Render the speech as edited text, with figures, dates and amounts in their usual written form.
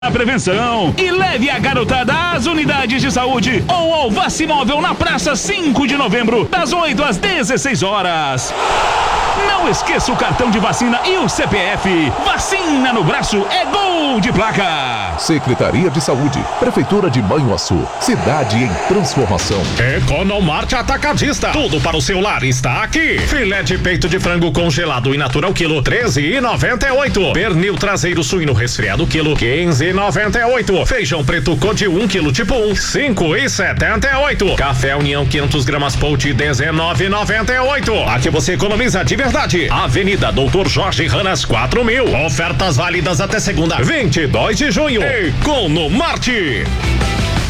A prevenção e leve a garotada às unidades de saúde ou ao Vacimóvel na Praça 5 de Novembro, das 8 às 16 horas. Não esqueça o cartão de vacina e o CPF. Vacina no braço é gol de placa. Secretaria de Saúde, Prefeitura de Manhuaçu, cidade em transformação. Economarte Atacadista, tudo para o seu lar está aqui. Filé de peito de frango congelado e natural quilo, R$13,98. Pernil traseiro suíno resfriado quilo, R$15,98. Feijão preto Code 1 quilo tipo 1, R$5,78. Café União 500 gramas Pout, R$19,98. Aqui você economiza de verdade. Avenida Doutor Jorge Ranas 4000. Ofertas válidas até segunda, 22 de junho. Economarte.